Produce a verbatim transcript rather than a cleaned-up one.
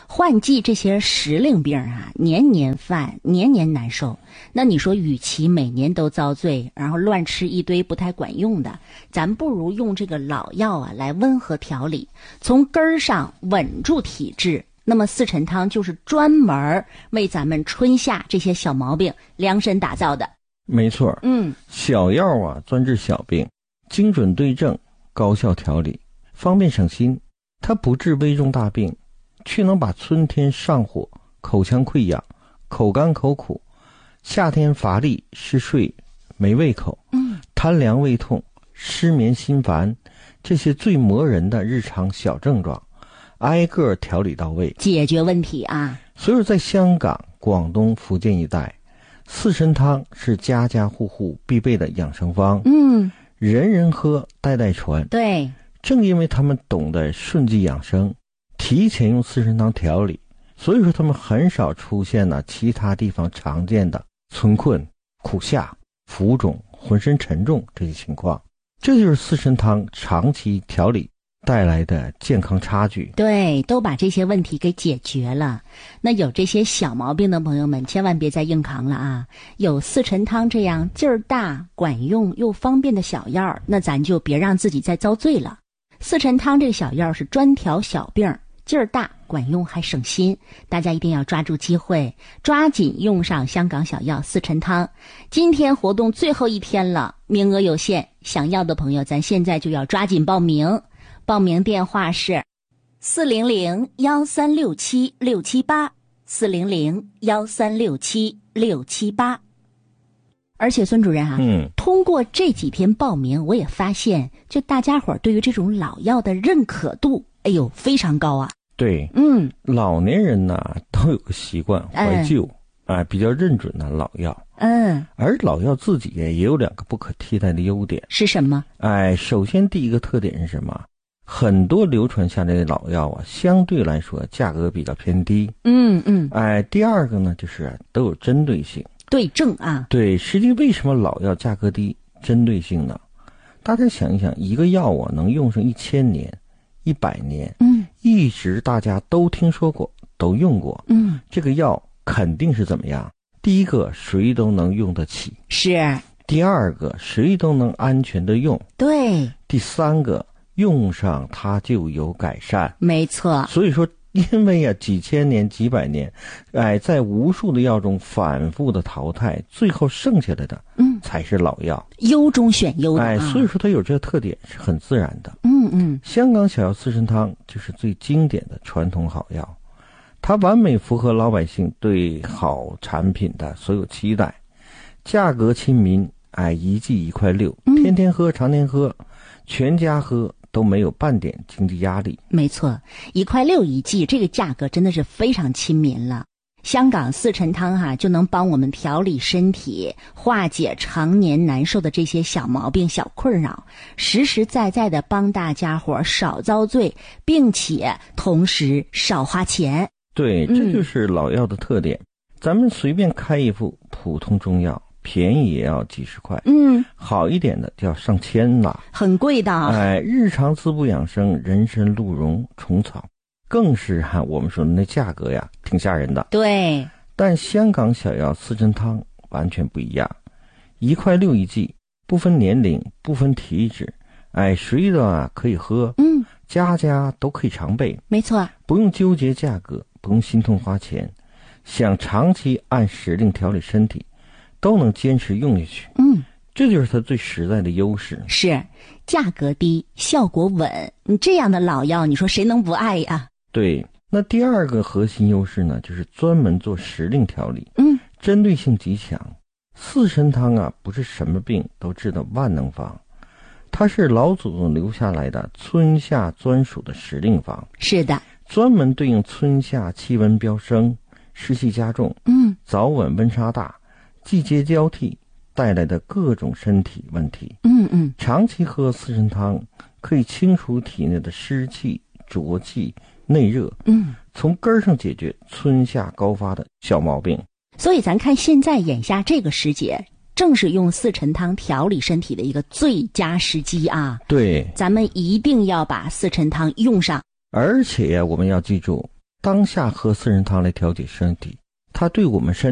换季这些时令病啊，年年犯，年年难受。那你说，与其每年都遭罪，然后乱吃一堆不太管用的，咱不如用这个老药啊来温和调理，从根儿上稳住体质。那么四陈汤就是专门为咱们春夏这些小毛病量身打造的。 没错， 嗯， 小药啊，专治小病，精准对症，高效调理，方便省心。它不治危重大病，却能把春天上火、口腔溃疡、口干口苦、夏天乏力、嗜睡、没胃口、嗯，贪凉胃痛、失眠心烦这些最磨人的日常小症状，挨个调理到位， 解决问题啊。 所以在香港、广东、福建一带，四陈汤是家家户户必备的养生方，嗯，人人喝，代代传。 对， 正因为他们懂得顺纪养生，提前用四陈汤调理，所以说他们很少出现了其他地方常见的村困、苦夏、浮肿、浑身沉重这些情况。这就是四陈汤长期调理带来的健康差距。 对，都把这些问题给解决了。那有这些小毛病的朋友们，千万别再硬扛了啊！有四陈汤这样劲儿大、管用又方便的小药，那咱就别让自己再遭罪了。四陈汤这个小药是专调小病，劲儿大、管用还省心，大家一定要抓住机会，抓紧用上香港小药四陈汤。今天活动最后一天了，名额有限，想要的朋友咱现在就要抓紧报名。报名电话是四零零幺三六七六七八，四零零幺三六七六七八。而且孙主任啊，嗯，通过这几天报名，我也发现，就大家伙对于这种老药的认可度，哎呦，非常高啊。 对， 嗯， 老年人呢都有个习惯怀旧，哎、呃，比较认准的老药。嗯，而老药自己也有两个不可替代的优点。 是什么？ 哎，首先第一个特点是什么？很多流传下来的老药啊，相对来说价格比较偏低。嗯嗯。哎，第二个呢，就是都有针对性。 对症啊。 对，实际为什么老药价格低？针对性呢？大家想一想，一个药啊能用上一千年、一百年，嗯，一直大家都听说过，都用过，嗯，这个药肯定是怎么样？第一个，谁都能用得起。 是。 第二个，谁都能安全的用。 对。 第三个，用上它就有改善。 没错。 所以说，因为啊几千年几百年，哎，在无数的药中反复的淘汰，最后剩下来的嗯才是老药， 优中选优的、啊、 哎，所以说它有这个特点是很自然的。 嗯嗯， 香港小药四陈汤就是最经典的传统好药，它完美符合老百姓对好产品的所有期待，价格亲民，哎，一剂一块六，天天喝常天喝，全家喝都没有半点经济压力。 没错，一块六一剂，这个价格真的是非常亲民了。香港四陈汤哈、啊、就能帮我们调理身体，化解常年难受的这些小毛病、小困扰，实实在在的帮大家伙少遭罪，并且同时少花钱。 对，这就是老药的特点。嗯、咱们随便开一副普通中药，便宜也要几十块，嗯，好一点的就要上千了， 很贵的。 哎，日常滋补养生，人参、鹿茸、虫草，更是哈、啊、我们说的那价格呀，挺吓人的。 对， 但香港小药四陈汤完全不一样，一块六一剂，不分年龄，不分体质，哎，谁的啊可以喝，嗯，家家都可以常备。 没错， 不用纠结价格，不用心痛花钱，想长期按时令调理身体，都能坚持用下去。嗯，这就是它最实在的优势。 是，价格低，效果稳。你这样的老药，你说谁能不爱呀？ 对，那第二个核心优势呢，就是专门做时令调理，嗯，针对性极强。四陈汤啊，不是什么病都治的万能方，它是老祖宗留下来的春夏专属的时令方。 是的， 专门对应春夏气温飙升、湿气加重、嗯，早晚温差大、季节交替带来的各种身体问题。嗯嗯，长期喝四陈汤可以清除体内的湿气、浊气、内热，嗯，从根儿上解决春夏高发的小毛病。 所以咱看现在眼下这个时节，正是用四陈汤调理身体的一个最佳时机啊！ 对， 咱们一定要把四陈汤用上。 而且呀，我们要记住， 当下喝四神汤来调节身体，它对我们身